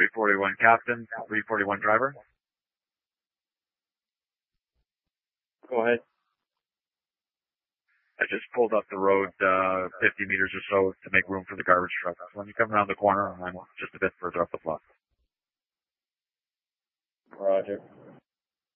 341 captain, 341 driver. Go ahead. I just pulled up the road 50 meters or so to make room for the garbage truck. When you come around the corner, I'm just a bit further up the block. Roger.